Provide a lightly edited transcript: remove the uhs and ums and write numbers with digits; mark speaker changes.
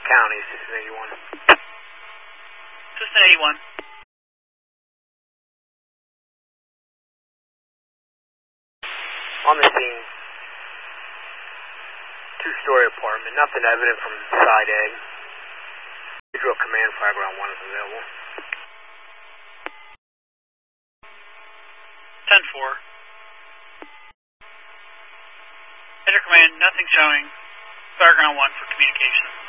Speaker 1: County, Assistant 81.
Speaker 2: Assistant 81.
Speaker 1: On the scene, two-story apartment, nothing evident from side A. Visual command fire ground 1 is available.
Speaker 2: 10-4. Major command, nothing showing. Fireground 1 for communication.